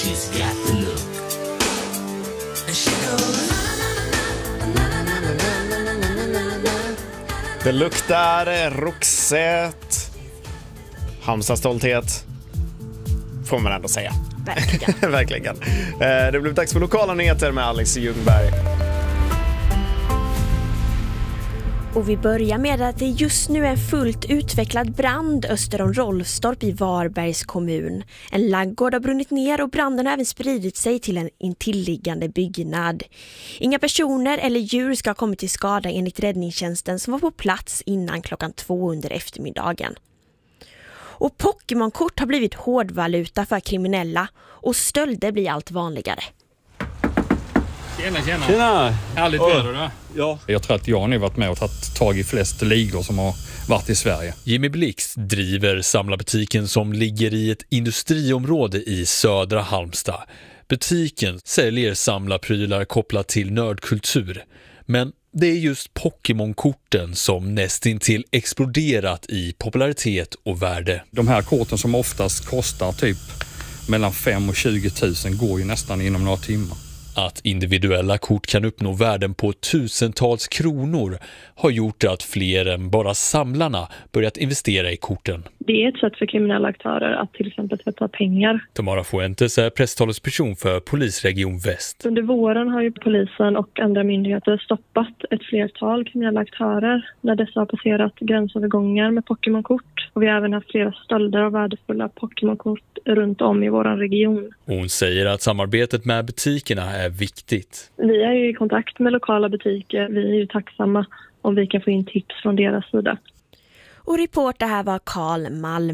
she's got the look. And she goes, Det luktar Roxette. Halmstads stolthet, får man ändå säga. Verkligen. Verkligen. Det blev dags för lokala nyheter med Alex Ljungberg. Och vi börjar med att det just nu är en fullt utvecklad brand öster om Rollstorp i Varbergs kommun. En laggård har brunnit ner och branden har även spridit sig till en intilliggande byggnad. Inga personer eller djur ska ha kommit till skada enligt räddningstjänsten som var på plats innan 2:00 under eftermiddagen. Och Pokémon-kort har blivit hårdvaluta för kriminella och stölder blir allt vanligare. Tjena! Härligt väder då. Ja. Jag tror att jag har nu varit med och tagit tag i flest ligor som har varit i Sverige. Jimmy Blix driver samlarbutiken som ligger i ett industriområde i södra Halmstad. Butiken säljer samlarprylar kopplat till nördkultur. Men det är just Pokémon-korten som nästintill exploderat i popularitet och värde. De här korten som oftast kostar typ mellan 5 och 20 000 går ju nästan inom några timmar. Att individuella kort kan uppnå värden på tusentals kronor har gjort att fler än bara samlarna börjat investera i korten. Det är ett sätt för kriminella aktörer att till exempel tvätta pengar. Tamara Fuentes är presstalesperson för Polisregion Väst. Under våren har ju polisen och andra myndigheter stoppat ett flertal kriminella aktörer när dessa har passerat gränsövergångar med Pokémon-kort. Och vi har även haft flera stölder av värdefulla Pokémon-kort runt om i vår region. Hon säger att samarbetet med butikerna är viktigt. Vi är ju i kontakt med lokala butiker. Vi är ju tacksamma om vi kan få in tips från deras sida. Och reporter här var Karl Malm.